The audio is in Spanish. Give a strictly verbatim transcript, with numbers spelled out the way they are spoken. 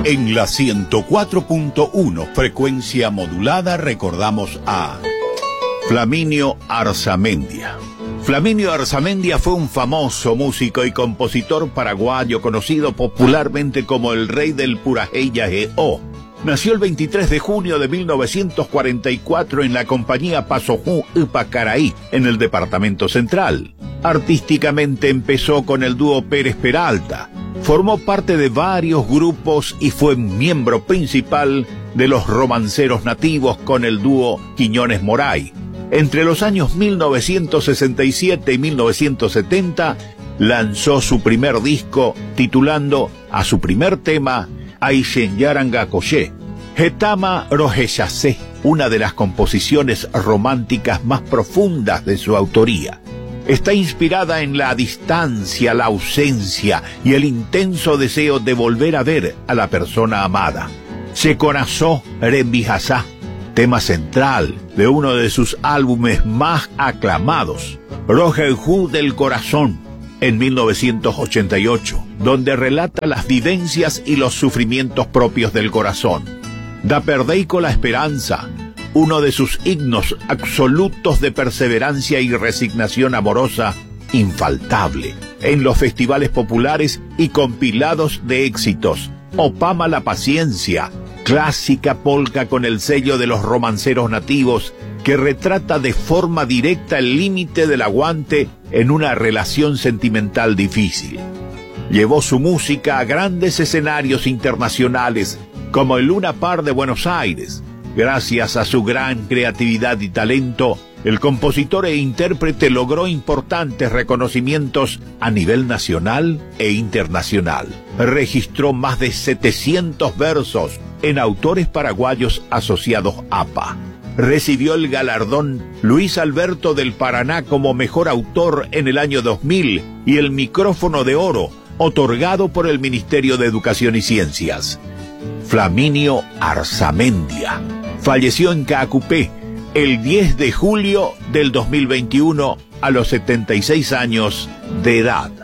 En la ciento cuatro punto uno, frecuencia modulada, recordamos a Flaminio Arzamendia. Flaminio Arzamendia fue un famoso músico y compositor paraguayo conocido popularmente como el rey del Purajeya-e-o. Nació el veintitrés de junio de mil novecientos cuarenta y cuatro en la compañía Pasojú Ipacaraí, en el departamento central. Artísticamente empezó con el dúo Pérez Peralta. Formó parte de varios grupos y fue miembro principal de los romanceros nativos con el dúo Quiñones Moray. Entre los años mil novecientos sesenta y siete y mil novecientos setenta lanzó su primer disco titulando a su primer tema Aishenyarangakoye, Hetama Rojeyase, una de las composiciones románticas más profundas de su autoría. Está inspirada en la distancia, la ausencia y el intenso deseo de volver a ver a la persona amada. Se corazó Rembijasá, tema central de uno de sus álbumes más aclamados, Rojejú del Corazón, en mil novecientos ochenta y ocho, donde relata las vivencias y los sufrimientos propios del corazón. Da perdeico la esperanza, uno de sus himnos absolutos de perseverancia y resignación amorosa, infaltable en los festivales populares y compilados de éxitos. Opama la paciencia, clásica polca con el sello de los romanceros nativos, que retrata de forma directa el límite del aguante en una relación sentimental difícil. Llevó su música a grandes escenarios internacionales, como el Luna Park de Buenos Aires. Gracias a su gran creatividad y talento, el compositor e intérprete logró importantes reconocimientos a nivel nacional e internacional. Registró más de setecientos versos en autores paraguayos asociados A P A. Recibió el galardón Luis Alberto del Paraná como mejor autor en el año dos mil y el micrófono de oro otorgado por el Ministerio de Educación y Ciencias. Flaminio Arzamendia falleció en Caacupé el diez de julio del dos mil veintiuno a los setenta y seis años de edad.